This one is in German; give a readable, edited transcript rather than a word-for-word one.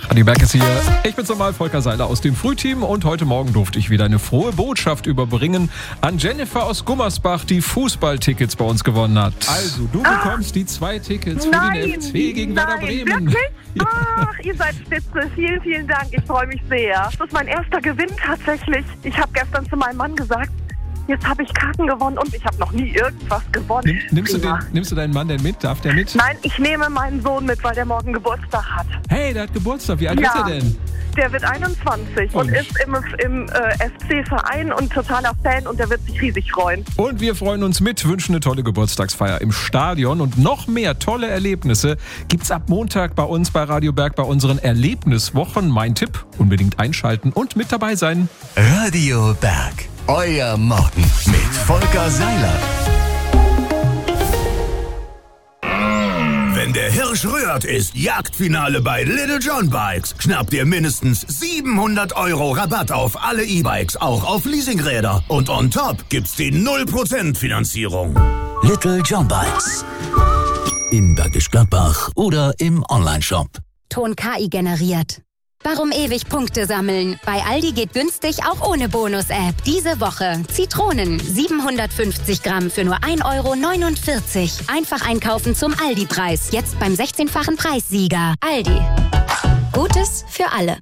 Radio Berg ist hier. Ich bin's nochmal, Volker Seiler aus dem Frühteam und heute Morgen durfte ich wieder eine frohe Botschaft überbringen an Jennifer aus Gummersbach, die Fußballtickets bei uns gewonnen hat. Also, du bekommst die 2 Tickets für den FC gegen Werder Bremen. Wirklich? Ach, ihr seid spitze. Vielen, vielen Dank. Ich freue mich sehr. Das ist mein erster Gewinn tatsächlich. Ich habe gestern zu meinem Mann gesagt, jetzt habe ich Karten gewonnen und ich habe noch nie irgendwas gewonnen. Nimmst du deinen Mann denn mit? Darf der mit? Nein, ich nehme meinen Sohn mit, weil der morgen Geburtstag hat. Hey, der hat Geburtstag. Wie alt ist er denn? Der wird 21 und ist im FC-Verein und totaler Fan und der wird sich riesig freuen. Und wir freuen uns mit, wünschen eine tolle Geburtstagsfeier im Stadion und noch mehr tolle Erlebnisse gibt's ab Montag bei uns bei Radio Berg bei unseren Erlebniswochen. Mein Tipp, unbedingt einschalten und mit dabei sein. Radio Berg, euer Morgen mit Volker Seiler. Wenn der Hirsch rührt, ist Jagdfinale bei Little John Bikes. Schnapp dir mindestens 700 € Rabatt auf alle E-Bikes, auch auf Leasingräder. Und on top gibt's die 0% Finanzierung. Little John Bikes. In Bergisch Gladbach oder im Onlineshop. Ton KI generiert. Warum ewig Punkte sammeln? Bei Aldi geht günstig auch ohne Bonus-App. Diese Woche Zitronen 750 Gramm für nur 1,49 €. Einfach einkaufen zum Aldi-Preis. Jetzt beim 16-fachen Preissieger. Aldi. Gutes für alle.